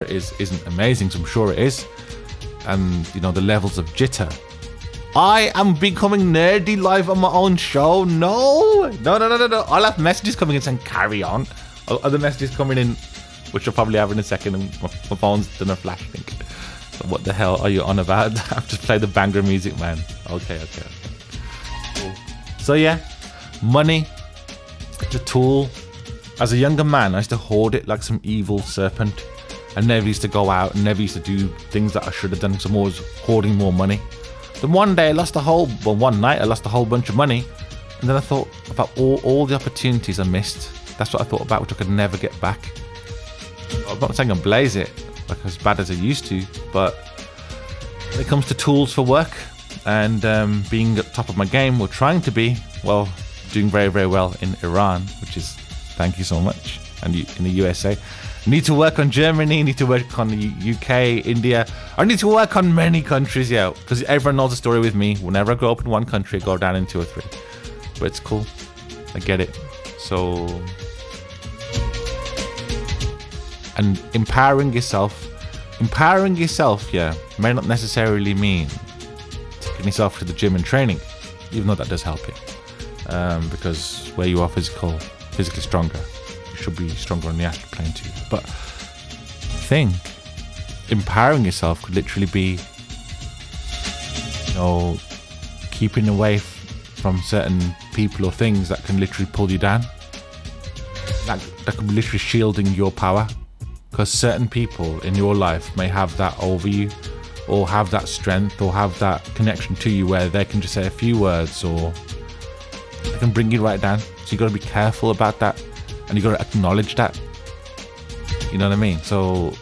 it isn't amazing, so I'm sure it is. And, you know, the levels of jitter. I am becoming nerdy live on my own show. No. I'll have messages coming in saying carry on. Other messages coming in, which I'll probably have in a second, and my phone's done a flash link. So what the hell are you on about? I've just played the banger music, man. Okay. Cool. So yeah, money, it's a tool. As a younger man, I used to hoard it like some evil serpent. I never used to go out and never used to do things that I should have done, because I'm always hoarding more money. Then one day one night I lost a whole bunch of money, and then I thought about all the opportunities I missed. That's what I thought about, which I could never get back. I'm not saying I blaze it like as bad as I used to, but when it comes to tools for work and being at the top of my game, or trying to be, well, doing very, very well in Iran, which is thank you so much, and in the USA. Need to work on Germany, need to work on the UK, India. I need to work on many countries, yeah, because everyone knows the story with me. Whenever I grow up in one country, I go down in 2 or 3. But it's cool. I get it. So, and empowering yourself, yeah, may not necessarily mean taking yourself to the gym and training, even though that does help you. Because where you are physically stronger, should be stronger on the astral plane too. But empowering yourself could literally be, you know, keeping away from certain people or things that can literally pull you down. That could be literally shielding your power, because certain people in your life may have that over you, or have that strength, or have that connection to you where they can just say a few words, or they can bring you right down. So you got to be careful about that. And you got to acknowledge that. You know what I mean? So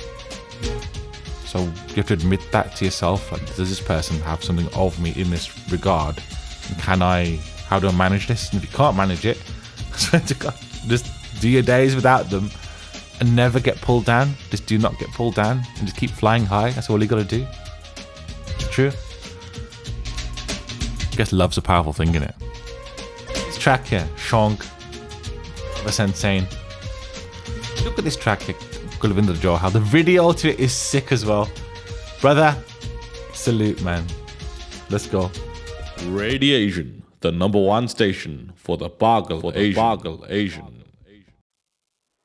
you have to admit that to yourself. Like, does this person have something of me in this regard? And how do I manage this? And if you can't manage it, I swear to God, just do your days without them and never get pulled down. Just do not get pulled down and just keep flying high. That's all you got to do. It's true. I guess love's a powerful thing, isn't it? This track here, Shonk. That's insane. Look at this track here, Gulliver Johar. The video to it is sick as well. Brother, salute, man. Let's go. Radiation, the #1 station for the Bargle Asian.